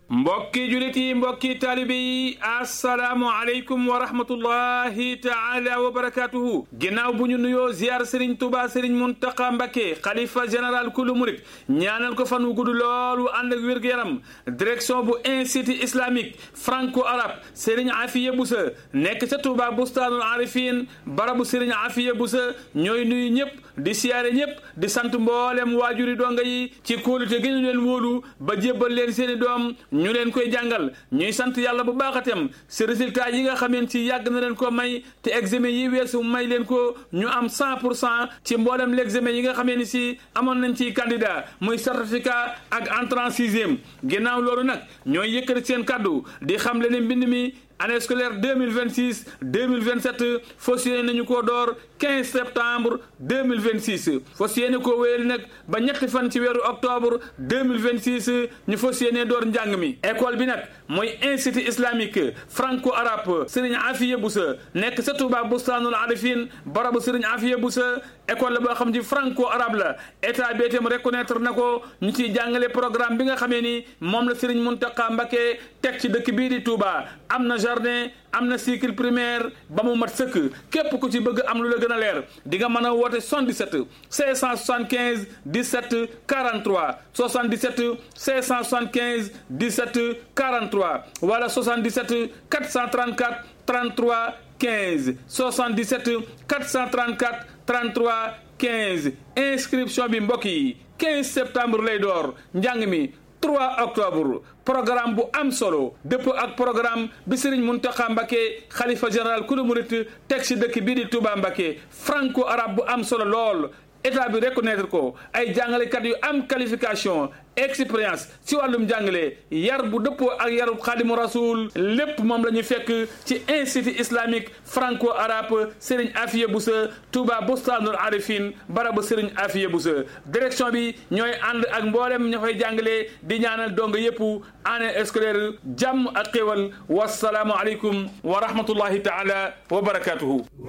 mbokki julit yi mbokki taalibe yi assalaamu aleykum wa rahmatullahi taala wa barakatuhu ginnaaw bu ñu nuyoo ziar Serigne Touba Serigne Mountakha Mbacké xalifa général kulu murit ñaanal ko fan wu gudd loolu ànd ak wér-gu-yaram direction bu institut islamique franco-arabe Serigne Afiya Boussa nekk ca Touba Bustaanul Arifin barabu Serigne Afiya Boussa ñooy nuyu ñëpp di siyaare ñëpp di sant mboolem waajuri donga yi ci kóolute gi ñu leen wóolu ba jébbal leen seeni doom ñu leen koy jàngal ñuy sant yàlla bu baaxatem ci résultat yi nga xameen ci yàgg na leen ko may te examen yi weesu may leen ko ñu am 100% ci mboolem l'examen yi nga xamee ni si amoon nañ ci candidat muy certificat ak entrée en sixième ginnaaw loolu nag ñooy yëkkati seen kaddu di xam le ne mbind mi année scolaire 2026 2027 fas yéene nañu koo door 15 septembre 2026 fas yéene koo wéyal nag ba ñetti fan ci weeru octobre 2026 ñu fas yéene door njàng mi école bi nag mooy institut islamique franco-arabe Serigne Afiya Boussa nekk sa Touba Bustaanul Arifin barabu Serigne Afiya Boussa école la boo xam ci franco-arabe la état bi itam reconnaître na ko ñu ciy jàngale programme bi nga xamee ni moom la Serigne Mountakha Mbacké teg ci dëkk bii di Touba am na jardin am na cycle primaire ba mu mat sëkk képp ku ci bëgg am lu la gën a leer di nga mën a woote 77 575 17 43 77 575 17 43 wala 77 434 33 15 77 434 33 15 inscription bi mbokk yi 15 septembre lay door njàng mi 3 octobre programme bu am solo dëpp ak programme bi Serigne Mountakha Mbacké xalifa général kulu murit teg ci dëkk bii di Touba Mbacké franco arabe bu am solo lool état bi reconnaître ko ay jàngalekat yu am qualification expérience ci wàllum jàngale yar bu dëppoo ak yarub Xaadimu Rasuul lépp moom la ñu fekk ci institut islamique franco-arabe Serigne Afiya Boussa Touba Bustaanul Arifin barabu Serigne Afiya Boussa direction bi ñooy ànd ak mboolem ña fay jàngale di ñaanal dong yëpp année scolaire jàmm ak xéwal wasalaamu aleykum wa rahmatullahi taala wa barakatuhu